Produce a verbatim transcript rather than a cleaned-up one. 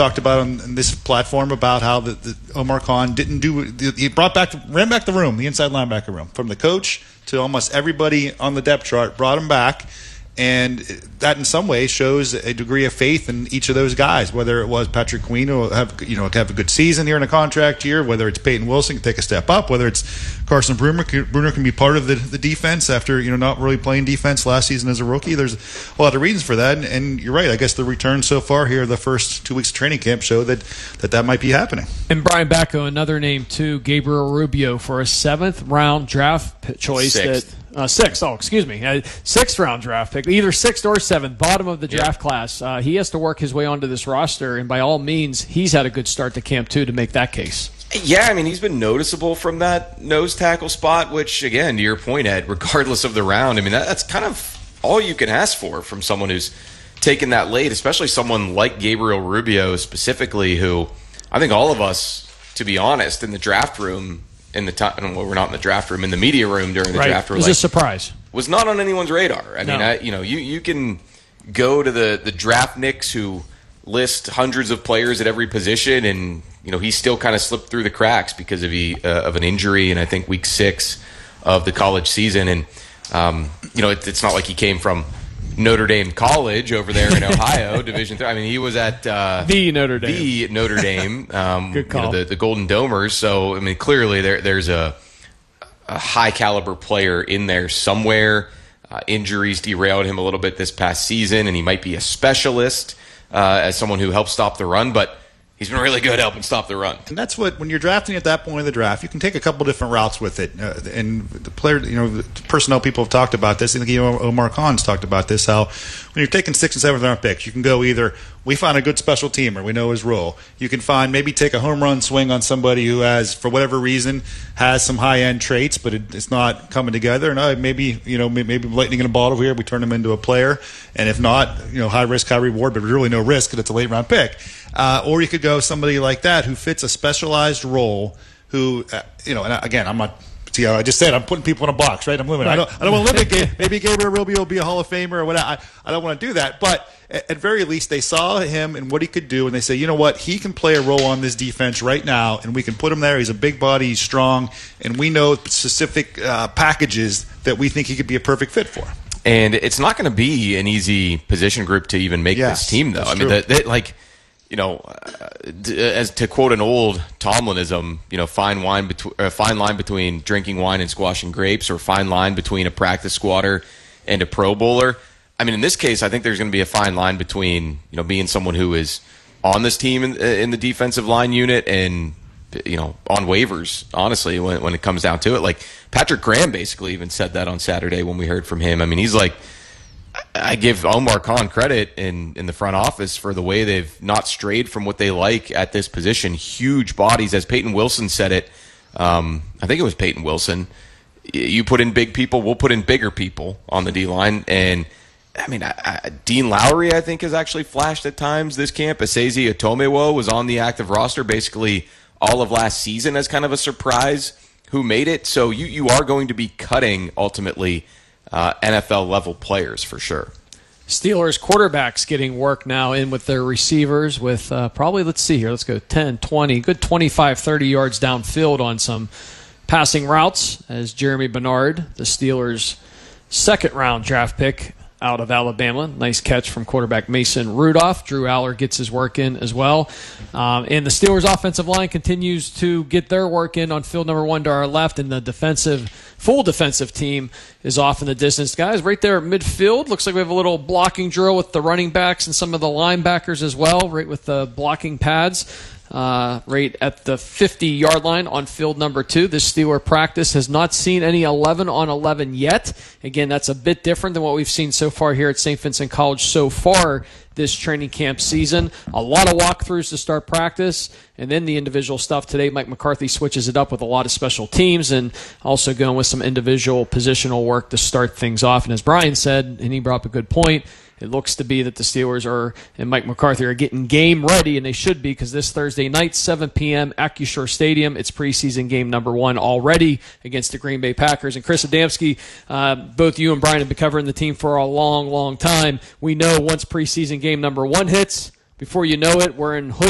talked about on this platform about how the, the Omar Khan didn't do. He brought back, ran back the room, the inside linebacker room, from the coach to almost everybody on the depth chart. Brought him back. And that, in some ways, shows a degree of faith in each of those guys. Whether it was Patrick Queen, who will have you know have a good season here in a contract year, whether it's Peyton Wilson can take a step up, whether it's Carson Bruner, Bruner can be part of the, the defense after you know not really playing defense last season as a rookie. There's a lot of reasons for that, and, and you're right. I guess the return so far here, the first two weeks of training camp, show that that, that might be happening. And Brian Bacco, another name too, Gabriel Rubio, for a seventh round draft choice. Sixth. that. Uh, sixth, oh, excuse me. Uh, sixth round draft pick, either sixth or seventh, bottom of the draft yeah. class. Uh, he has to work his way onto this roster, and by all means, he's had a good start to camp, too, to make that case. Yeah, I mean, he's been noticeable from that nose tackle spot, which, again, to your point, Ed, regardless of the round, I mean, that, that's kind of all you can ask for from someone who's taken that late, especially someone like Gabriel Rubio specifically, who I think all of us, to be honest, in the draft room, in the time, well, we're not in the draft room, in the media room during the right. draft. It was like, a surprise. Was not on anyone's radar. I no. mean, I, you know, you, you can go to the, the draft nicks who list hundreds of players at every position, and you know he still kind of slipped through the cracks because of he uh, of an injury in I think week six of the college season, and um, you know it, it's not like he came from Notre Dame College over there in Ohio, Division three. I mean, he was at uh, the Notre Dame, the Notre Dame, um, Good call. You know, the, the Golden Domers. So, I mean, clearly there, there's a, a high caliber player in there somewhere. Uh, injuries derailed him a little bit this past season, and he might be a specialist uh, as someone who helps stop the run, but he's been really good helping stop the run. And that's what, when you're drafting at that point of the draft, you can take a couple different routes with it. Uh, and the player, you know, the personnel people have talked about this. I think you know, Omar Khan's talked about this, how when you're taking sixth and seventh round picks, you can go either, we find a good special teamer, we know his role. You can find, maybe take a home run swing on somebody who has, for whatever reason, has some high-end traits, but it, it's not coming together. And uh, maybe, you know, maybe lightning in a bottle here, we turn him into a player. And if not, you know, high risk, high reward, but really no risk because it's a late round pick. Uh, or you could go somebody like that who fits a specialized role who, uh, you know, and again, I'm not, see how I just said, I'm putting people in a box, right? I'm limited. Right. I don't, I don't want to limit Gabe. Maybe Gabriel Rubio will be a Hall of Famer or whatever. I, I don't want to do that. But at, at very least, they saw him and what he could do, and they say, you know what, he can play a role on this defense right now, and we can put him there. He's a big body, he's strong, and we know specific uh, packages that we think he could be a perfect fit for. And it's not going to be an easy position group to even make yes, this team, though. I mean, true. the, the, like. You know, uh, as to quote an old Tomlinism, you know, fine wine between uh, fine line between drinking wine and squashing grapes, or fine line between a practice squatter and a Pro Bowler. I mean, in this case, I think there's going to be a fine line between you know being someone who is on this team in, in the defensive line unit and you know on waivers. Honestly, when when it comes down to it, like Patrick Graham basically even said that on Saturday when we heard from him. I mean, he's like. I give Omar Khan credit in, in the front office for the way they've not strayed from what they like at this position. Huge bodies, as Peyton Wilson said it. Um, I think it was Peyton Wilson. You put in big people, we'll put in bigger people on the D-line. And, I mean, I, I, Dean Lowry, I think, has actually flashed at times this camp. Asezi Otomewo was on the active roster basically all of last season as kind of a surprise who made it. So you, you are going to be cutting, ultimately, Uh, N F L-level players for sure. Steelers quarterbacks getting work now in with their receivers with uh, probably, let's see here, let's go ten, twenty, good twenty-five, thirty yards downfield on some passing routes as Jeremy Bernard, the Steelers' second-round draft pick out of Alabama. Nice catch from quarterback Mason Rudolph. Drew Aller gets his work in as well. Um, and the Steelers' offensive line continues to get their work in on field number one to our left, and the defensive, full defensive team is off in the distance. Guys, right there at midfield, looks like we have a little blocking drill with the running backs and some of the linebackers as well, right with the blocking pads. Uh, right at the fifty-yard line on field number two. This Steeler practice has not seen any eleven on eleven yet. Again, that's a bit different than what we've seen so far here at Saint Vincent College so far this training camp season. A lot of walkthroughs to start practice, and then the individual stuff today. Mike McCarthy switches it up with a lot of special teams and also going with some individual positional work to start things off. And as Brian said, and he brought up a good point, it looks to be that the Steelers are and Mike McCarthy are getting game ready, and they should be, because this Thursday night, seven p.m., Acrisure Stadium, it's preseason game number one already against the Green Bay Packers. And Chris Adamski, uh, both you and Brian have been covering the team for a long, long time. We know once preseason game number one hits, before you know it, we're in hood